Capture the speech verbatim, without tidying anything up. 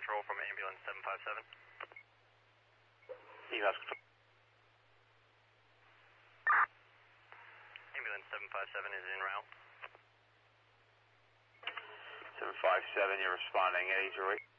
control from ambulance seven five seven. E V A S control. Ambulance seven five seven is en route. seven five seven, you're responding at eight zero eight.